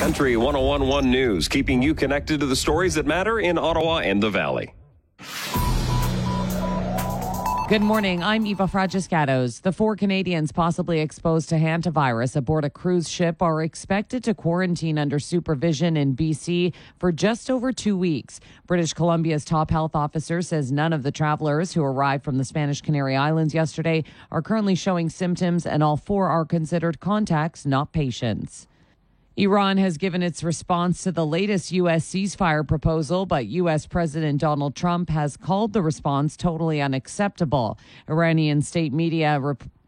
Country 1011 News, keeping you connected to the stories that matter in Ottawa and the Valley. Good morning. I'm Eva Fragiscatos. The 4 Canadians possibly exposed to hantavirus aboard a cruise ship are expected to quarantine under supervision in BC for just over 2 weeks. British Columbia's top health officer says none of the travelers who arrived from the Spanish Canary Islands yesterday are currently showing symptoms, and all 4 are considered contacts, not patients. Iran has given its response to the latest U.S. ceasefire proposal, but U.S. President Donald Trump has called the response totally unacceptable. Iranian state media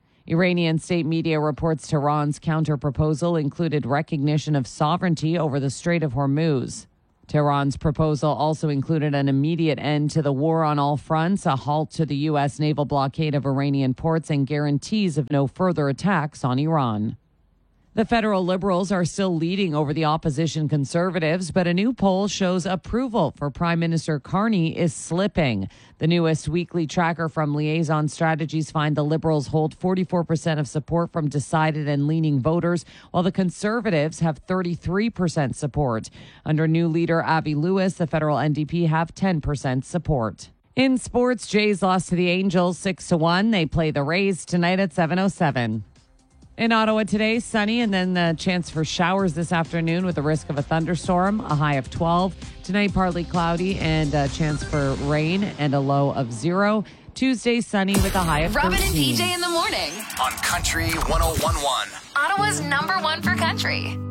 reports Tehran's counter-proposal included recognition of sovereignty over the Strait of Hormuz. Tehran's proposal also included an immediate end to the war on all fronts, a halt to the U.S. naval blockade of Iranian ports, and guarantees of no further attacks on Iran. The federal Liberals are still leading over the opposition Conservatives, but a new poll shows approval for Prime Minister Carney is slipping. The newest weekly tracker from Liaison Strategies finds the Liberals hold 44% of support from decided and leaning voters, while the Conservatives have 33% support. Under new leader Avi Lewis, the federal NDP have 10% support. In sports, Jays lost to the Angels 6-1. They play the Rays tonight at 7:07. In Ottawa today, sunny and then the chance for showers this afternoon with the risk of a thunderstorm, a high of 12. Tonight, partly cloudy and a chance for rain and a low of 0. Tuesday, sunny with a high of 13. Robin and PJ in the morning. On Country 1011. Ottawa's #1 for country.